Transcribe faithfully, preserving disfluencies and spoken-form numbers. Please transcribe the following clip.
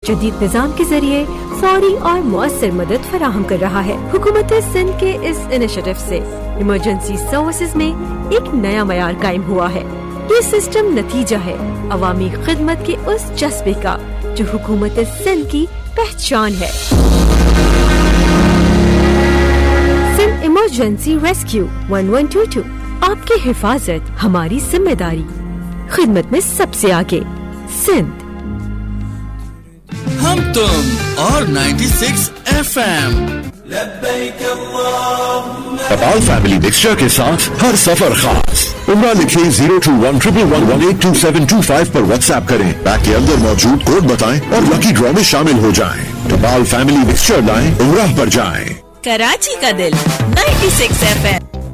जदीद निज़ाम के जरिए फौरी और मौसर मदद फराहम कर रहा है। हुकूमत सिंध के इस इनिशिएटिव से इमरजेंसी सर्विसेज में एक नया मयार कायम हुआ है। ये सिस्टम नतीजा है अवामी खिदमत के उस जज्बे का जो हुकूमत सिंध की पहचान है। Sindh emergency rescue one one two to, आपकी हिफाजत हमारी जिम्मेदारी, खिदमत में सबसे आगे। सिंध, हम तुम और छियानवे एफ एम। टपाल फैमिली मिक्सचर के साथ हर सफर खास। उम्रा लिखिए zero to one triple one one eight to seven to five पर व्हाट्सएप करें, पैक के अंदर मौजूद कोड बताएं और लकी ड्रॉ में शामिल हो जाएं। टपाल फैमिली मिक्सचर लाएं, उम्रा पर जाएं। कराची का दिल छियानवे एफ एम।